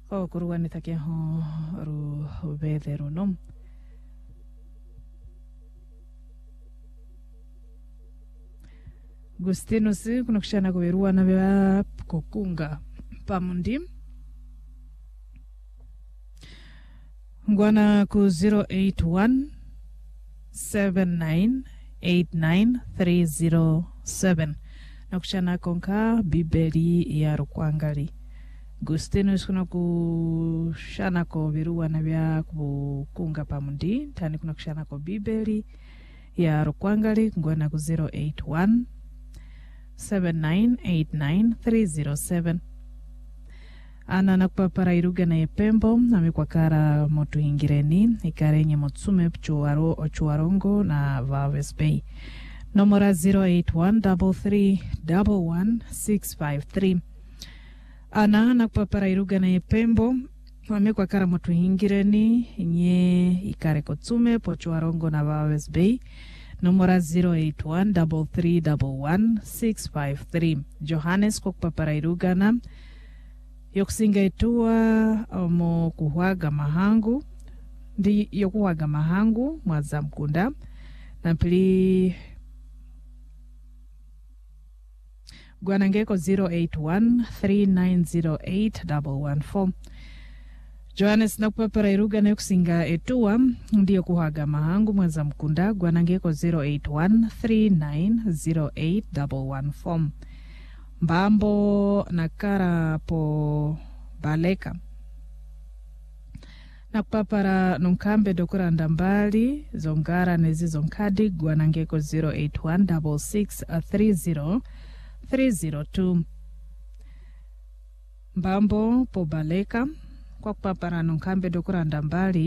o kuruwa nitakia ho ru bethe runo Gustinus kunokushana kuberua na bya kokunga pamundi ngwana ku 081 7989307 nakushana konka bibeli ya Rukwangali. Gustinus kunokushana ko berua na bya kokunga pamundi tani kunokushana ko bibeli ya Rukwangali ngwana ku 081 7989307 ana nakupapara iruga na epembo amikwakara motu ingireni ikarenye motsume chuarongo na Valves Bay nomora 0813311653 ana nakupapara iruga na epembo amikwakara motu ingireni nye ikare kotsume pochuarongo na Valves Bay nomora 0813311653 Johannes kokupapara irugana yokusinga itua mo kuhwaga mahangu ndi yokuhwaga mahangu mwaza mkunda na pili gwanangeko 0813908114 Johannes nakupapara irugana yokusinga itua ndi yokuhwaga mahangu mwaza mkunda gwanangeko 0813908114 Mbambo na kara po baleka na kupapara nunkambe dokura ndambali zongara nezi zonkadi gwanangeko 0816300302 Mbambo po baleka kwa kupapara nunkambe dokura ndambali